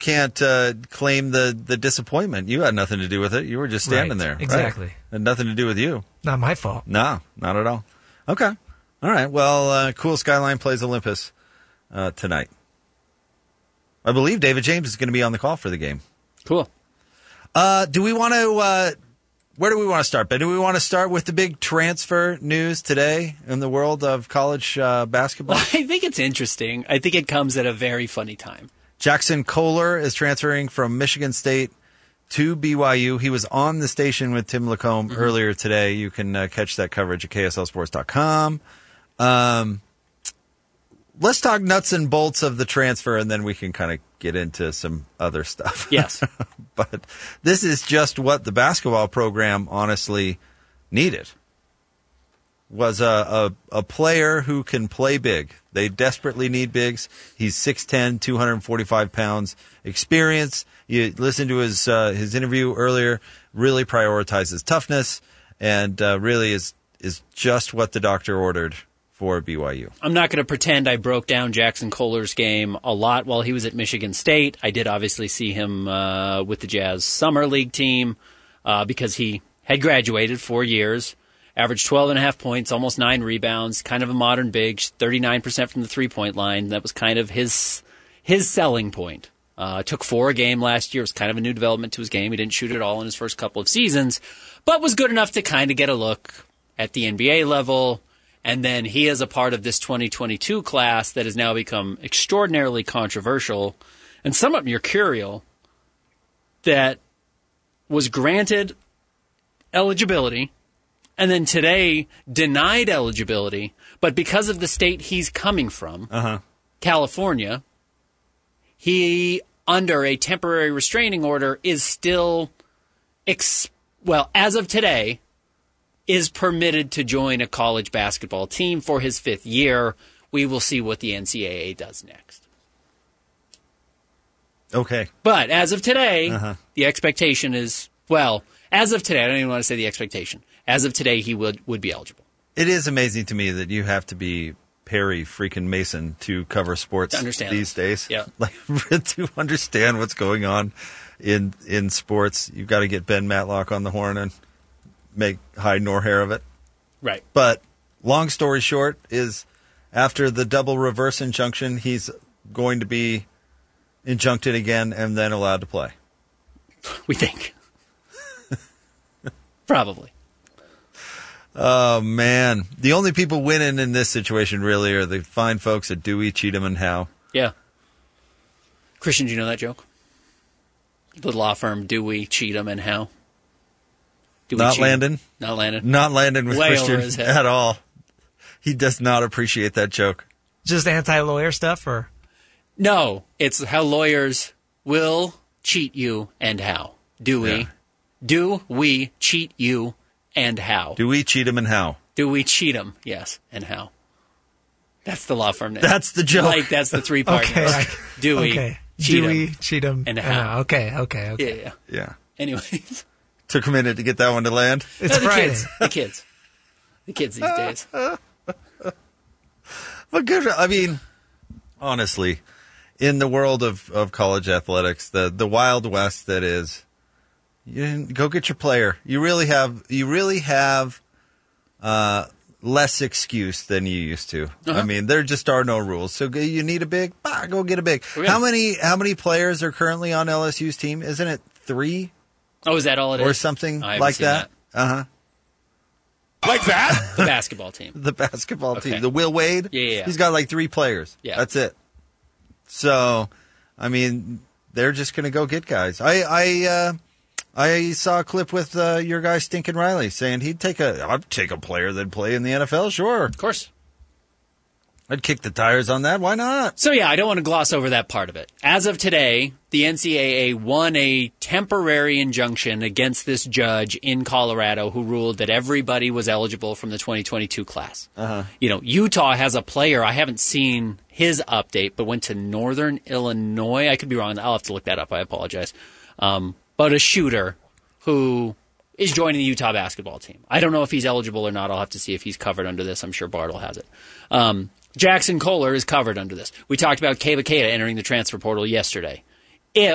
can't claim the disappointment. You had nothing to do with it. You were just standing there. Exactly. Right? Had nothing to do with you. Not my fault. No, not at all. Okay. All right. Well, Cool Skyline plays Olympus tonight. I believe David James is going to be on the call for the game. Cool. Do we want to... where do we want to start, Ben? Do we want to start with the big transfer news today in the world of college basketball? Well, I think it's interesting. I think it comes at a very funny time. Jackson Kohler is transferring from Michigan State to BYU. He was on the station with Tim Lacombe earlier today. You can catch that coverage at KSLSports.com. Let's talk nuts and bolts of the transfer, and then we can kind of get into some other stuff. Yes. But this is just what the basketball program honestly needed. Was a player who can play big. They desperately need bigs. He's 6'10", 245 pounds, experience. You listen to his interview earlier, really prioritizes toughness, and really is just what the doctor ordered for BYU. I'm not going to pretend I broke down Jackson Kohler's game a lot while he was at Michigan State. I did obviously see him with the Jazz Summer League team because he had graduated 4 years, averaged 12.5 points, almost 9 rebounds, kind of a modern big, 39% from the three-point line. That was kind of his selling point. Took 4 a game last year. It was kind of a new development to his game. He didn't shoot it all in his first couple of seasons, but was good enough to kind of get a look at the NBA level. And then he is a part of this 2022 class that has now become extraordinarily controversial and somewhat mercurial, that was granted eligibility and then today denied eligibility, but because of the state he's coming from, California, he, under a temporary restraining order, is still, as of today, is permitted to join a college basketball team for his 5th year. We will see what the NCAA does next. Okay. But as of today, the expectation is, as of today, I don't even want to say the expectation. As of today, he would be eligible. It is amazing to me that you have to be Perry freaking Mason to cover sports these days. Yeah. Like, to understand what's going on in sports, you've got to get Ben Matlock on the horn and make hide nor hair of it. Right. But long story short is, after the double reverse injunction, he's going to be injuncted again and then allowed to play. We think. Probably. Oh, man. The only people winning in this situation really are the fine folks at Dewey, Cheatham, and Howe. Yeah. Christian, do you know that joke? The law firm Dewey, Cheatham, and Howe. Not Landon. Not Landon. Not Landon with Way Christian over his head. at all. He does not appreciate that joke. Just anti-lawyer stuff, or? No, it's how lawyers will cheat you and how. Do we? Yeah. Do we cheat you and how? Do we cheat him and how? Do we cheat him? Yes, and how? That's the law firm name. That's the joke. Like, that's the 3 partners. Okay, right. Do we cheat him? Cheat him? And how? Okay. Yeah. Anyways. Took a minute to get that one to land. It's Friday. The kids these days. But good. I mean, honestly, in the world of college athletics, the Wild West that is, go get your player. You really have less excuse than you used to. I mean, there just are no rules. So you need a big, go get a big. Okay. How many players are currently on LSU's team? Isn't it 3? Oh, is that all it is? Or something I haven't like seen that? Like that? The basketball team. The basketball Okay. team. The Will Wade? Yeah. He's got like 3 players. Yeah. That's it. So, I mean, they're just going to go get guys. I saw a clip with your guy Stinkin' Riley saying I'd take a player that'd play in the NFL, sure. Of course. I'd kick the tires on that. Why not? So, yeah, I don't want to gloss over that part of it. As of today, the NCAA won a temporary injunction against this judge in Colorado who ruled that everybody was eligible from the 2022 class. Utah has a player, I haven't seen his update, but went to Northern Illinois. I could be wrong. I'll have to look that up. I apologize. But a shooter who is joining the Utah basketball team. I don't know if he's eligible or not. I'll have to see if he's covered under this. I'm sure Bartle has it. Jackson Kohler is covered under this. We talked about Keba Keita entering the transfer portal yesterday.